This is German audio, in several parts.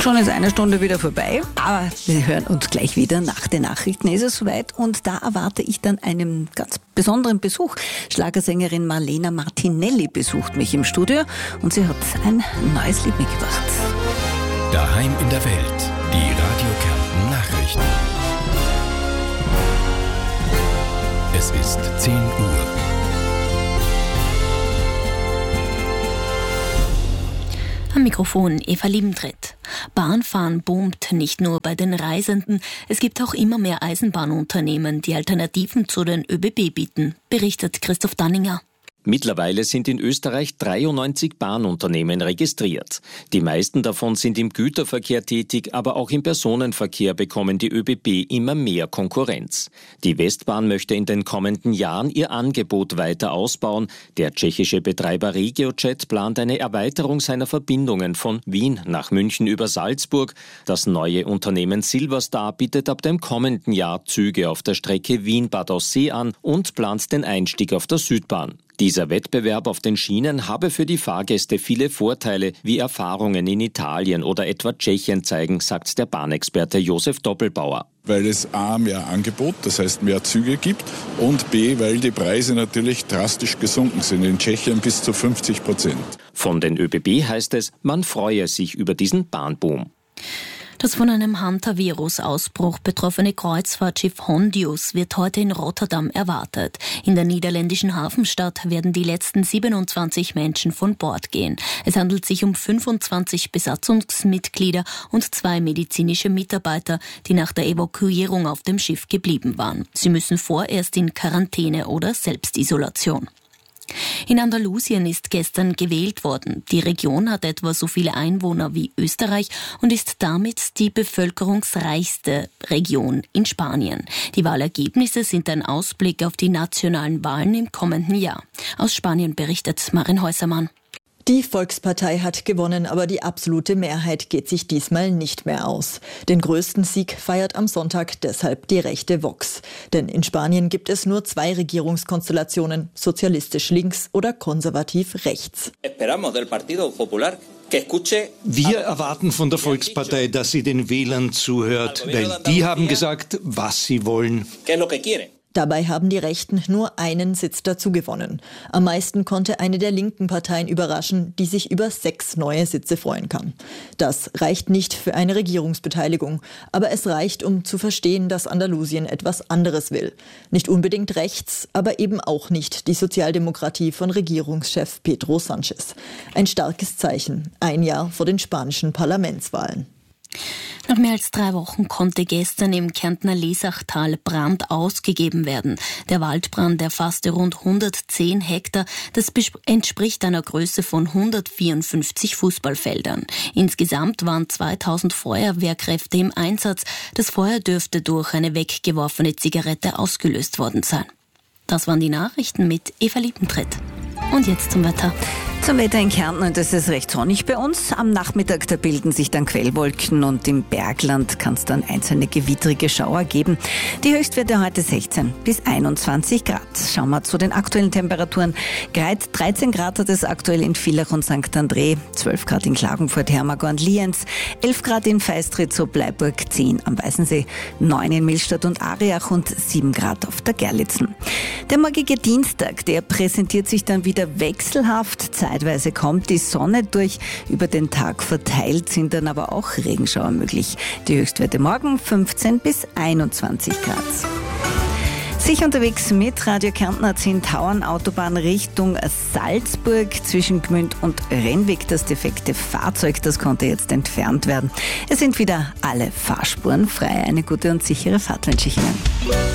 Und schon ist eine Stunde wieder vorbei, aber wir hören uns gleich wieder. Nach den Nachrichten ist es soweit und da erwarte ich dann einen ganz besonderen Besuch. Schlagersängerin Marlena Martinelli besucht mich im Studio und sie hat ein neues Lied mitgebracht. Daheim in der Welt, die Radio Kärnten Nachrichten. Es ist 10 Uhr. Am Mikrofon Eva Liebentritt. Bahnfahren boomt nicht nur bei den Reisenden. Es gibt auch immer mehr Eisenbahnunternehmen, die Alternativen zu den ÖBB bieten, berichtet Christoph Danninger. Mittlerweile sind in Österreich 93 Bahnunternehmen registriert. Die meisten davon sind im Güterverkehr tätig, aber auch im Personenverkehr bekommen die ÖBB immer mehr Konkurrenz. Die Westbahn möchte in den kommenden Jahren ihr Angebot weiter ausbauen. Der tschechische Betreiber RegioJet plant eine Erweiterung seiner Verbindungen von Wien nach München über Salzburg. Das neue Unternehmen Silverstar bietet ab dem kommenden Jahr Züge auf der Strecke Wien-Bad Aussee an und plant den Einstieg auf der Südbahn. Dieser Wettbewerb auf den Schienen habe für die Fahrgäste viele Vorteile, wie Erfahrungen in Italien oder etwa Tschechien zeigen, sagt der Bahnexperte Josef Doppelbauer. Weil es A, mehr Angebot, das heißt mehr Züge gibt, und B, weil die Preise natürlich drastisch gesunken sind, in Tschechien bis zu 50%. Von den ÖBB heißt es, man freue sich über diesen Bahnboom. Das von einem Hantavirus-Ausbruch betroffene Kreuzfahrtschiff Hondius wird heute in Rotterdam erwartet. In der niederländischen Hafenstadt werden die letzten 27 Menschen von Bord gehen. Es handelt sich um 25 Besatzungsmitglieder und 2 medizinische Mitarbeiter, die nach der Evakuierung auf dem Schiff geblieben waren. Sie müssen vorerst in Quarantäne oder Selbstisolation. In Andalusien ist gestern gewählt worden. Die Region hat etwa so viele Einwohner wie Österreich und ist damit die bevölkerungsreichste Region in Spanien. Die Wahlergebnisse sind ein Ausblick auf die nationalen Wahlen im kommenden Jahr. Aus Spanien berichtet Marin Häusermann. Die Volkspartei hat gewonnen, aber die absolute Mehrheit geht sich diesmal nicht mehr aus. Den größten Sieg feiert am Sonntag deshalb die rechte Vox. Denn in Spanien gibt es nur 2 Regierungskonstellationen, sozialistisch links oder konservativ rechts. Wir erwarten von der Volkspartei, dass sie den Wählern zuhört, weil die haben gesagt, was sie wollen. Dabei haben die Rechten nur einen Sitz dazu gewonnen. Am meisten konnte eine der linken Parteien überraschen, die sich über 6 neue Sitze freuen kann. Das reicht nicht für eine Regierungsbeteiligung, aber es reicht, um zu verstehen, dass Andalusien etwas anderes will. Nicht unbedingt rechts, aber eben auch nicht die Sozialdemokratie von Regierungschef Pedro Sánchez. Ein starkes Zeichen, ein Jahr vor den spanischen Parlamentswahlen. Nach mehr als 3 Wochen konnte gestern im Kärntner Lesachtal Brand ausgegeben werden. Der Waldbrand erfasste rund 110 Hektar. Das entspricht einer Größe von 154 Fußballfeldern. Insgesamt waren 2000 Feuerwehrkräfte im Einsatz. Das Feuer dürfte durch eine weggeworfene Zigarette ausgelöst worden sein. Das waren die Nachrichten mit Eva Liebentritt. Und jetzt zum Wetter. Zum Wetter in Kärnten, und es ist recht sonnig bei uns. Am Nachmittag, da bilden sich dann Quellwolken und im Bergland kann es dann einzelne gewittrige Schauer geben. Die Höchstwerte heute 16 bis 21 Grad. Schauen wir zu den aktuellen Temperaturen. Greit 13 Grad hat es aktuell in Villach und St. André, 12 Grad in Klagenfurt, Hermagor und Lienz, 11 Grad in Feistritz, Bleiburg, 10 am Weißensee, 9 in Millstatt und Ariach und 7 Grad auf der Gerlitzen. Der morgige Dienstag, der präsentiert sich dann wieder wechselhaft. Zeitweise kommt die Sonne durch. Über den Tag verteilt sind dann aber auch Regenschauer möglich. Die Höchstwerte morgen 15 bis 21 Grad. Sich unterwegs mit Radio Kärnten A10 Tauern Autobahn Richtung Salzburg zwischen Gmünd und Rennweg. Das defekte Fahrzeug, das konnte jetzt entfernt werden. Es sind wieder alle Fahrspuren frei. Eine gute und sichere Fahrt wünsche ich Ihnen.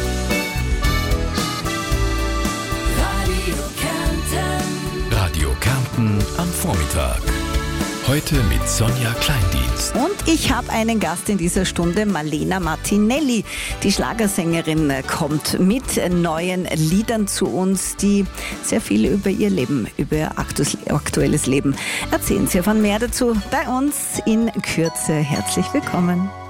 Radio Kärnten am Vormittag. Heute mit Sonja Kleindienst. Und ich habe einen Gast in dieser Stunde, Marlena Martinelli. Die Schlagersängerin kommt mit neuen Liedern zu uns, die sehr viel über ihr Leben, über ihr aktuelles Leben erzählen. Sie erfahren mehr dazu bei uns in Kürze. Herzlich willkommen.